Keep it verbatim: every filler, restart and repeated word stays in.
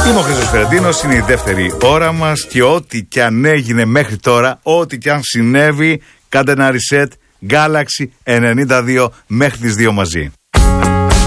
Είμαι ο Χρήστος Φερεντίνος, είναι η δεύτερη ώρα μας και ό,τι κι αν έγινε μέχρι τώρα, ό,τι κι αν συνέβη, κάντε ένα reset Galaxy ενενήντα δύο μέχρι τις δύο μαζί.